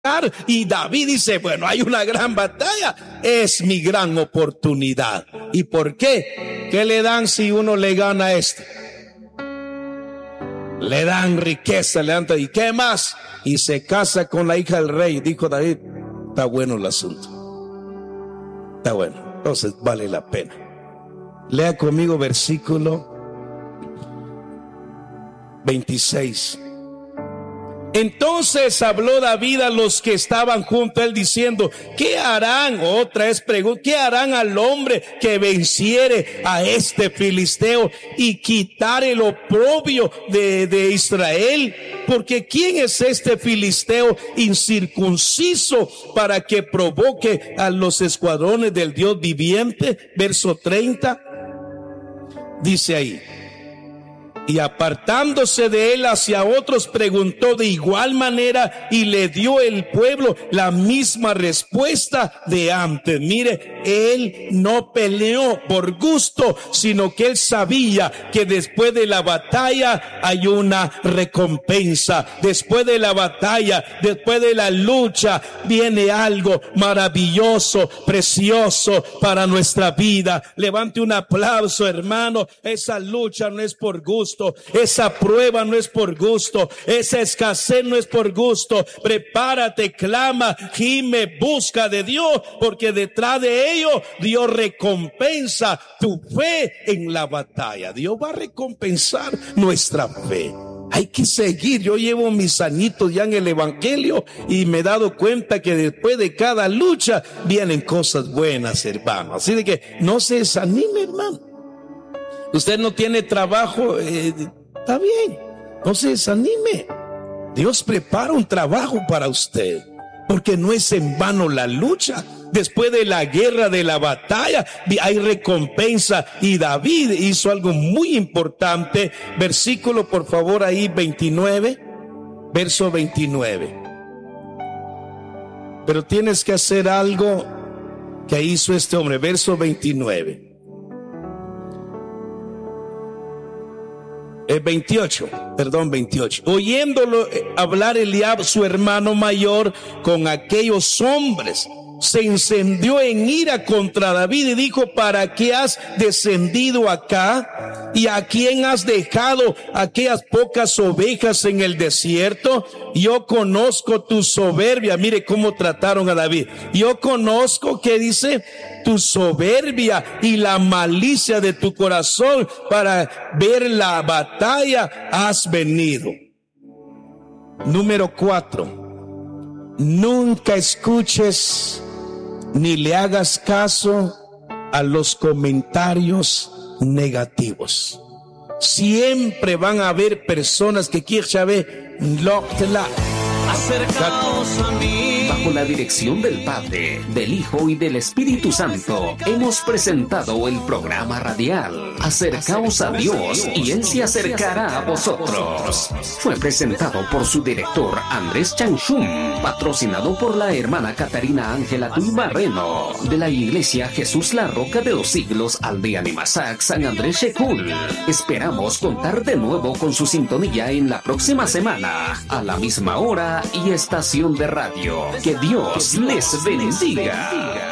Y David dice, bueno, hay una gran batalla, es mi gran oportunidad. ¿Y por qué? ¿Qué le dan si uno le gana a este? Le dan riqueza, le dan, ¿y qué más? Y se casa con la hija del rey. Dijo David, está bueno el asunto, está bueno, entonces vale la pena. Lea conmigo versículo 26. Entonces habló David a los que estaban junto a él diciendo, ¿qué harán? Otra vez pregunta, ¿qué harán al hombre que venciere a este filisteo y quitare el oprobio de Israel? Porque ¿quién es este filisteo incircunciso para que provoque a los escuadrones del Dios viviente? Verso 30 dice ahí, y apartándose de él hacia otros preguntó de igual manera y le dio el pueblo la misma respuesta de antes. Mire, él no peleó por gusto, sino que él sabía que después de la batalla hay una recompensa. Después de la batalla, después de la lucha, viene algo maravilloso, precioso para nuestra vida. Levante un aplauso, hermano. Esa lucha no es por gusto. Esa prueba no es por gusto, esa escasez no es por gusto. Prepárate, clama, gime, busca de Dios, porque detrás de ello Dios recompensa tu fe en la batalla. Dios va a recompensar nuestra fe. Hay que seguir. Yo llevo mis añitos ya en el evangelio y me he dado cuenta que después de cada lucha vienen cosas buenas, hermano. Así de que no se desanime, hermano. Usted no tiene trabajo, está bien, no se desanime. Dios prepara un trabajo para usted, porque no es en vano la lucha. Después de la guerra, de la batalla, hay recompensa. Y David hizo algo muy importante. Versículo, por favor, ahí 29, verso 29. Pero tienes que hacer algo que hizo este hombre. Verso 29. 28. Oyéndolo hablar Eliab, su hermano mayor, con aquellos hombres, se encendió en ira contra David y dijo, ¿para qué has descendido acá? ¿Y a quién has dejado aquellas pocas ovejas en el desierto? Yo conozco tu soberbia. Mire cómo trataron a David. Yo conozco, ¿qué dice? Tu soberbia y la malicia de tu corazón, para ver la batalla has venido. Número 4. Nunca escuches ni le hagas caso a los comentarios negativos. Siempre van a haber personas que quieren saber lo que la... Acercaos a mí. Bajo la dirección del Padre, del Hijo y del Espíritu Santo, hemos presentado el programa radial Acercaos a Dios y Él se acercará a vosotros. Fue presentado por su director Andrés Chanchum, patrocinado por la hermana Catarina Ángela Tuybarreno, de la Iglesia Jesús la Roca de los Siglos, Aldea Nimasac, San Andrés Shekul. Esperamos contar de nuevo con su sintonía en la próxima semana, a la misma hora y estación de radio. Que Dios les bendiga.